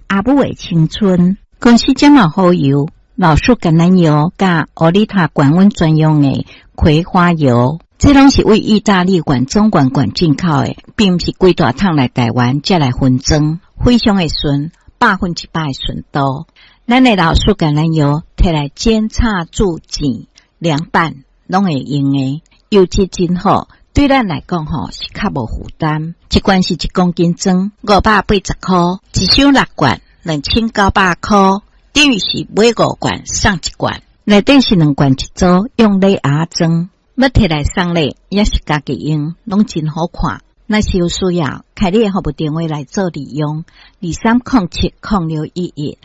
阿母的青春。公司这么好油，老树橄榄油加欧丽塔管温专用的葵花油，这拢是为意大利管中管进口的，并不是规大桶来台湾才来分装，非常的顺，100%的顺度。咱的老树橄榄油摕来煎炒煮煎凉拌，拢会用的，油质真好。对咱来讲是较无负担，一罐是1公斤装580块，一箱6罐2900块，等于是买5罐送1罐，内底是2罐一组，用礼盒装，要摕来送礼也是家己用，拢真好看。若是有需要，开你的服务电话来做利用，23070611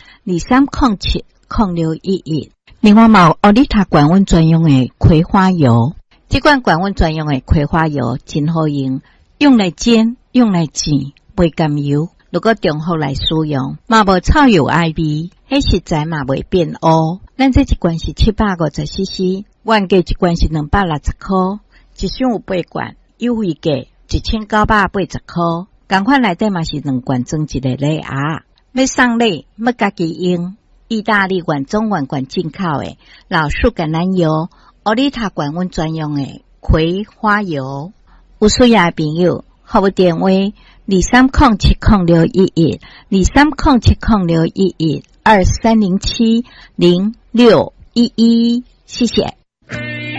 23070611。另外嘛有欧丽塔管温专用的葵花油。这款管温专用的葵花油真好用，用来煎，用来煎，袂甘油。如果中火来使用，嘛无臭油爱味，迄食材嘛袂变乌。咱这一罐是750cc， 原价一罐是260块，一箱有8罐，优惠价1980块。同款内底嘛是2罐装一个礼盒，要送礼，要家己用。意大利原中管进口的老树橄榄油。欧丽塔管温专用的葵花油，有需要的朋友，服务电话23070611 23070611 23070611，谢谢。